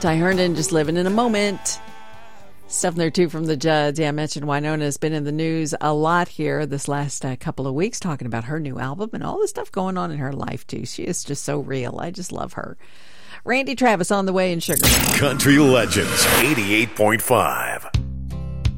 Ty Herndon, just living in a moment. Stuff in there, too, from the Judds. Yeah, I mentioned Wynonna's been in the news a lot here this last couple of weeks, talking about her new album and all the stuff going on in her life, too. She is just so real. I just love her. Randy Travis on the way in Sugar. Country Legends 88.5.